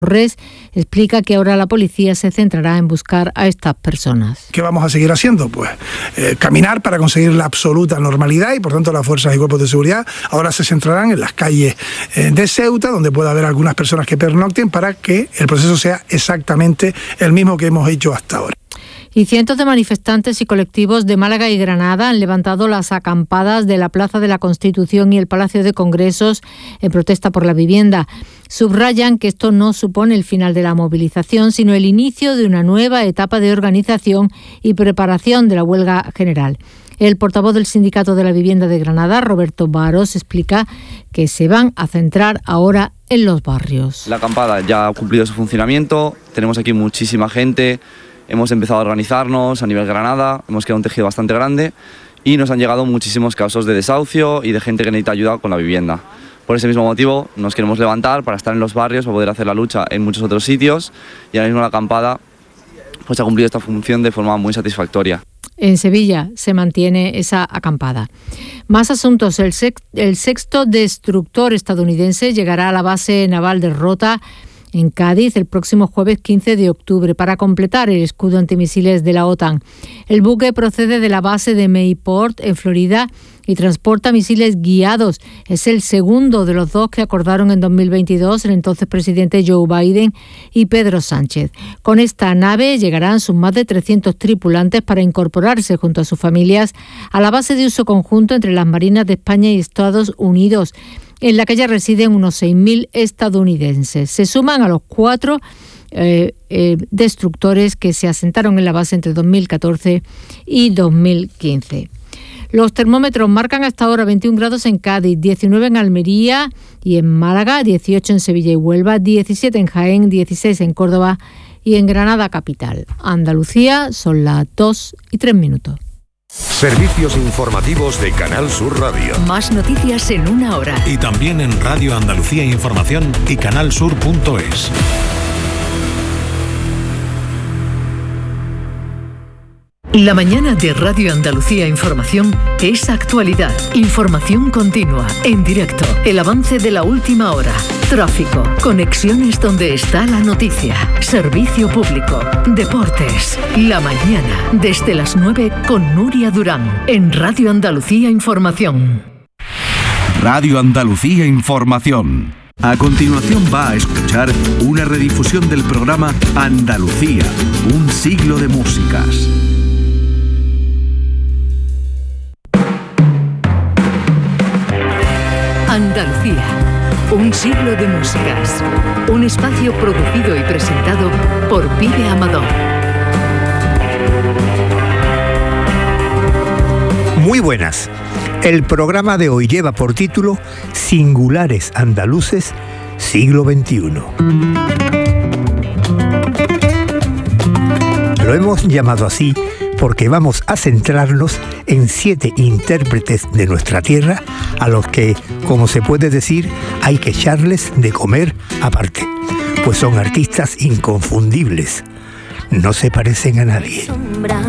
Torres explica que ahora la policía se centrará en buscar a estas personas. ¿Qué vamos a seguir haciendo? Pues caminar para conseguir la absoluta normalidad, y por tanto las fuerzas y cuerpos de seguridad ahora se centrarán en las calles de Ceuta, donde pueda haber algunas personas que pernocten, para que el proceso sea exactamente el mismo que hemos hecho hasta ahora. Y cientos de manifestantes y colectivos de Málaga y Granada han levantado las acampadas de la Plaza de la Constitución y el Palacio de Congresos en protesta por la vivienda. Subrayan que esto no supone el final de la movilización, sino el inicio de una nueva etapa de organización y preparación de la huelga general. El portavoz del Sindicato de la Vivienda de Granada, Roberto Baros, explica que se van a centrar ahora en los barrios. La acampada ya ha cumplido su funcionamiento, tenemos aquí muchísima gente. Hemos empezado a organizarnos a nivel Granada, hemos creado un tejido bastante grande y nos han llegado muchísimos casos de desahucio y de gente que necesita ayuda con la vivienda. Por ese mismo motivo nos queremos levantar para estar en los barrios, para poder hacer la lucha en muchos otros sitios, y ahora mismo la acampada pues ha cumplido esta función de forma muy satisfactoria. En Sevilla se mantiene esa acampada. Más asuntos. El sexto destructor estadounidense llegará a la base naval de Rota en Cádiz el próximo jueves 15 de octubre para completar el escudo antimisiles de la OTAN. El buque procede de la base de Mayport, en Florida, y transporta misiles guiados. Es el segundo de los dos que acordaron en 2022 el entonces presidente Joe Biden y Pedro Sánchez. Con esta nave llegarán sus más de 300 tripulantes para incorporarse junto a sus familias a la base de uso conjunto entre las Marinas de España y Estados Unidos, en la que ya residen unos 6.000 estadounidenses. Se suman a los 4 destructores que se asentaron en la base entre 2014 y 2015. Los termómetros marcan hasta ahora 21 grados en Cádiz, 19 en Almería y en Málaga, 18 en Sevilla y Huelva, 17 en Jaén, 16 en Córdoba y en Granada capital. Andalucía son las 2:03. Servicios informativos de Canal Sur Radio. Más noticias en una hora. Y también en Radio Andalucía Información y canalsur.es. La mañana de Radio Andalucía Información es actualidad, información continua, en directo, el avance de la última hora, tráfico, conexiones donde está la noticia, servicio público, deportes. La mañana, desde las 9 con Nuria Durán, en Radio Andalucía Información. Radio Andalucía Información. A continuación va a escuchar una redifusión del programa Andalucía, un siglo de músicas. Andalucía, un siglo de músicas. Un espacio producido y presentado por Pibe Amador. Muy buenas. El programa de hoy lleva por título Singulares Andaluces, siglo XXI. Lo hemos llamado así porque vamos a centrarnos en 7 intérpretes de nuestra tierra a los que, como se puede decir, hay que echarles de comer aparte, pues son artistas inconfundibles. No se parecen a nadie.